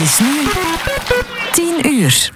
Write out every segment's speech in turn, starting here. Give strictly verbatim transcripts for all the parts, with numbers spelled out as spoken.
is nu tien uur.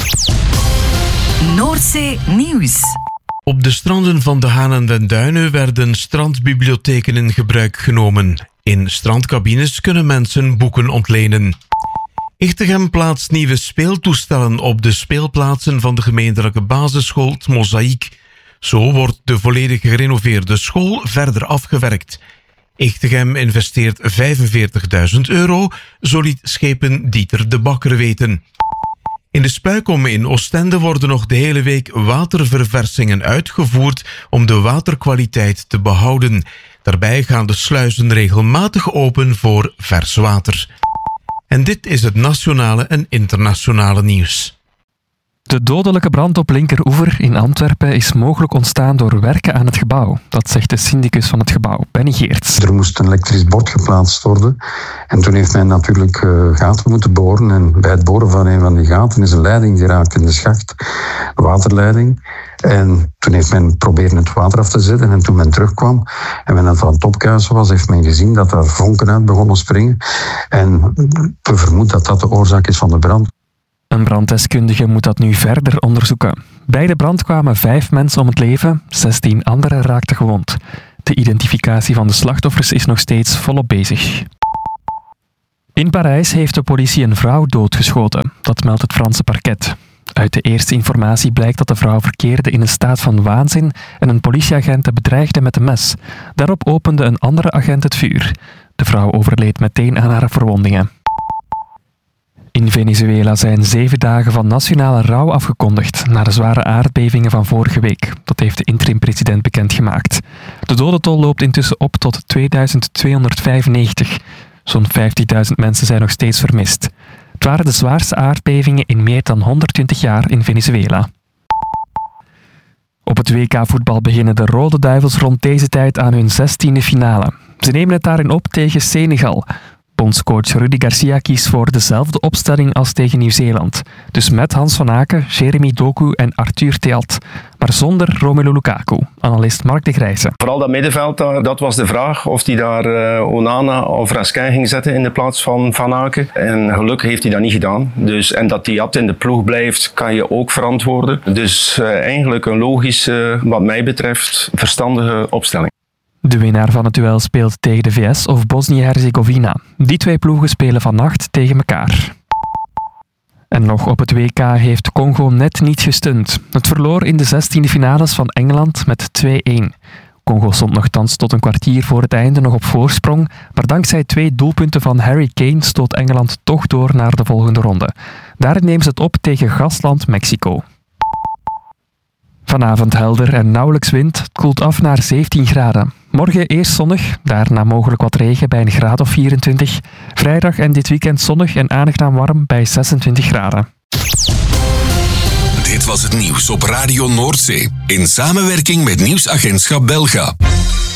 Noordzee Nieuws. Op de stranden van de Haan en den Duinen werden strandbibliotheken in gebruik genomen. In strandcabines kunnen mensen boeken ontlenen. Ichtegem plaatst nieuwe speeltoestellen op de speelplaatsen van de gemeentelijke basisschool Het Mozaïek. Zo wordt de volledig gerenoveerde school verder afgewerkt. Ichtegem investeert vijfenveertigduizend euro, zo liet schepen Dieter de Bakker weten. In de Spuikom in Oostende worden nog de hele week waterverversingenen uitgevoerd om de waterkwaliteit te behouden. Daarbij gaan de sluizen regelmatig open voor vers water. En dit is het nationale en internationale nieuws. De dodelijke brand op Linkeroever in Antwerpen is mogelijk ontstaan door werken aan het gebouw. Dat zegt de syndicus van het gebouw, Benny Geerts. Er moest een elektrisch bord geplaatst worden. En toen heeft men natuurlijk uh, gaten moeten boren. En bij het boren van een van die gaten is een leiding geraakt in de schacht. Een waterleiding. En toen heeft men proberen het water af te zetten. En toen men terugkwam en men aan het opkuisen was, heeft men gezien dat daar vonken uit begonnen springen. En we vermoeden dat dat de oorzaak is van de brand. Een branddeskundige moet dat nu verder onderzoeken. Bij de brand kwamen vijf mensen om het leven, zestien anderen raakten gewond. De identificatie van de slachtoffers is nog steeds volop bezig. In Parijs heeft de politie een vrouw doodgeschoten. Dat meldt het Franse parket. Uit de eerste informatie blijkt dat de vrouw verkeerde in een staat van waanzin en een politieagent de bedreigde met een mes. Daarop opende een andere agent het vuur. De vrouw overleed meteen aan haar verwondingen. In Venezuela zijn zeven dagen van nationale rouw afgekondigd na de zware aardbevingen van vorige week. Dat heeft de interim-president bekendgemaakt. De dodentol loopt intussen op tot tweeduizend tweehonderdvijfennegentig. Zo'n vijftigduizend mensen zijn nog steeds vermist. Het waren de zwaarste aardbevingen in meer dan honderdtwintig jaar in Venezuela. Op het W K-voetbal beginnen de Rode Duivels rond deze tijd aan hun zestiende finale. Ze nemen het daarin op tegen Senegal. Bondscoach Rudy Garcia kiest voor dezelfde opstelling als tegen Nieuw-Zeeland. Dus met Hans van Aken, Jeremy Doku en Arthur Theat. Maar zonder Romelu Lukaku, analist Mark de Grijze. Vooral dat middenveld, dat was de vraag of hij daar uh, Onana of Raskin ging zetten in de plaats van Van Aken. En gelukkig heeft hij dat niet gedaan. Dus, en dat Theat in de ploeg blijft, kan je ook verantwoorden. Dus uh, eigenlijk een logische, wat mij betreft, verstandige opstelling. De winnaar van het duel speelt tegen de V S of Bosnië-Herzegovina. Die twee ploegen spelen vannacht tegen elkaar. En nog op het W K heeft Congo net niet gestund. Het verloor in de zestiende finales van Engeland met twee-een. Congo stond nogthans tot een kwartier voor het einde nog op voorsprong, maar dankzij twee doelpunten van Harry Kane stoot Engeland toch door naar de volgende ronde. Daarin nemen ze het op tegen gastland Mexico. Vanavond helder en nauwelijks wind. Het koelt af naar zeventien graden. Morgen eerst zonnig, daarna mogelijk wat regen bij een graad of vierentwintig. Vrijdag en dit weekend zonnig en aangenaam warm bij zesentwintig graden. Dit was het nieuws op Radio Noordzee in samenwerking met Nieuwsagentschap Belga.